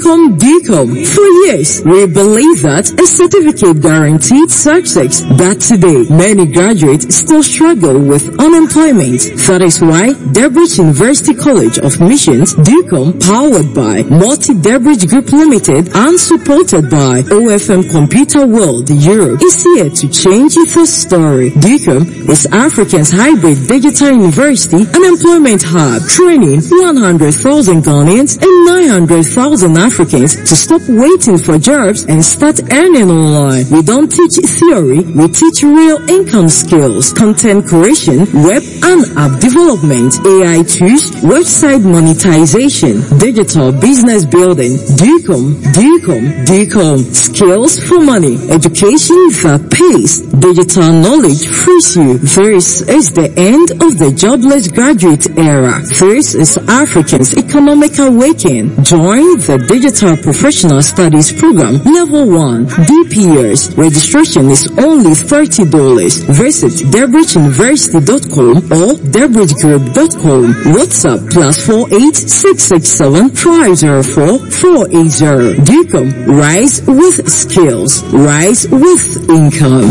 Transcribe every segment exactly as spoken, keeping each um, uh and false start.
Dcom, Dcom. For years, we believe that a certificate guaranteed success. But today, many graduates still struggle with unemployment. That is why Debridge University College of Missions, Dcom, powered by Multi-Debridge Group Limited and supported by O F M Computer World Europe, is here to change the story. Dcom is Africa's hybrid digital university and employment hub, training one hundred thousand Ghanaians and nine hundred thousand Africans to stop waiting for jobs and start earning online. We don't teach theory, we teach real income skills, content creation, web and app development, A I tools, website monetization, digital business building. Dcom, Dcom, Dcom. Skills for money, education that pays, digital knowledge frees you. This is the end of the jobless graduate era. This is Africans Economic Awakening. Join the Digital Professional Studies Program Level one. D P S. Registration is only thirty dollars. Visit debridge university dot com or debridge group dot com. WhatsApp plus four eight six six seven five zero four four eight zero. Dcom, rise with skills, rise with income.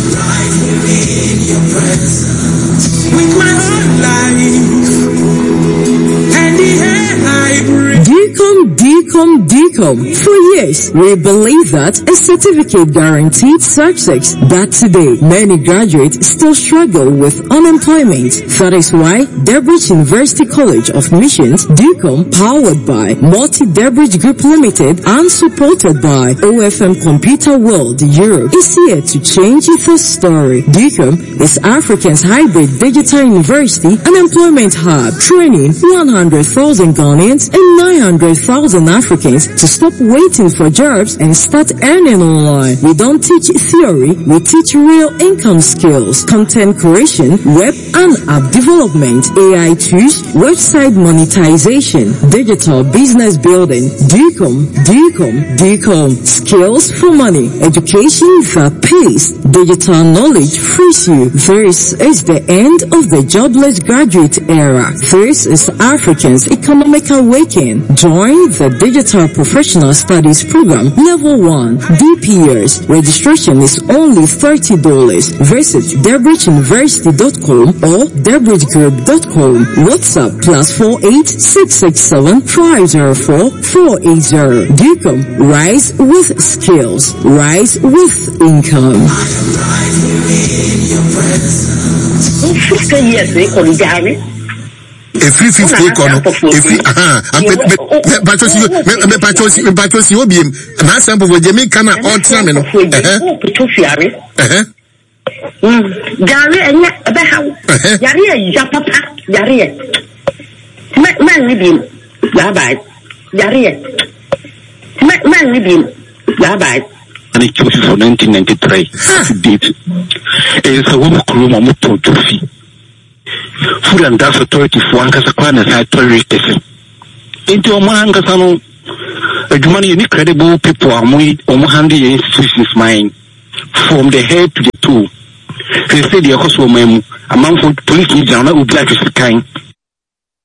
With my whole life and the air I breathe. Dcom, Dcom, Dcom. For years, we believe that a certificate guaranteed success. But today, many graduates still struggle with unemployment. That is why Debridge University College of Missions, Dcom, powered by Multi-Debridge Group Limited and supported by O F M Computer World Europe, is here to change the story. Dcom is Africa's hybrid digital university and employment hub, training one hundred thousand Ghanaians and nine hundred thousand Africans to stop waiting for jobs and start earning online. We don't teach theory, we teach real income skills, content creation, web and app development, A I tools, website monetization, digital business building. Dcom, Dcom, Dcom. Skills for money, education that pays, digital knowledge frees you. This is the end of the jobless graduate era. This is Africans Economic Awakening. Join the Digital Professional Studies Program Level one. D P S. Registration is only thirty dollars. Visit debridge university dot com or debridge group dot com. WhatsApp plus four eight six six seven five zero four four eight zero. Dcom, rise with skills, rise with income. fifty years they call Gary. If you fifty kono, if you ah, but you me patrosi me patrosi obi em na sample for Jamaica na on time no. Eh eh. Mm, Gary enya ebe how. Gary ya papa, Gary. Man man ni bi. Ya bai. Gary. Man man ni bi. Ya bai. And it was for nineteen ninety-three. Date. It's a woman crew moto to fee. Food and Gas Authority for Ankasakwan and Hypericus. Into a Mangasano, a money any credible people are more handy institutions mine from the head to the toe. They say the Hoswo Memo, among police in Jana would like to kind.